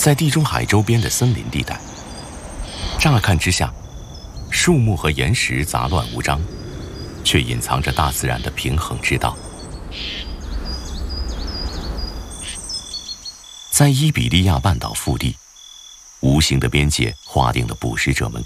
在地中海周边的森林地带，乍看之下，树木和岩石杂乱无章，却隐藏着大自然的平衡之道。在伊比利亚半岛腹地，无形的边界划定了捕食者们